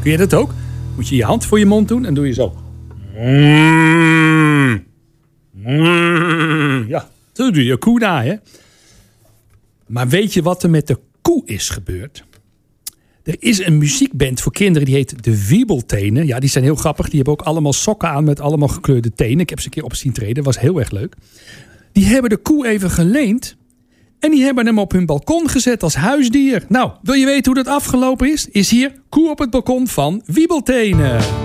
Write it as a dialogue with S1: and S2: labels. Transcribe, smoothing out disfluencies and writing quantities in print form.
S1: Kun je dat ook? Moet je je hand voor je mond doen en doe je zo. Ja, zo doe je koe na, hè? Maar weet je wat er met de koe is gebeurd? Er is een muziekband voor kinderen die heet de Wiebeltenen. Ja, die zijn heel grappig. Die hebben ook allemaal sokken aan met allemaal gekleurde tenen. Ik heb ze een keer op zien treden. Was heel erg leuk. Die hebben de koe even geleend. En die hebben hem op hun balkon gezet als huisdier. Nou, wil je weten hoe dat afgelopen is? Is hier Koe op het balkon van Wiebeltenen.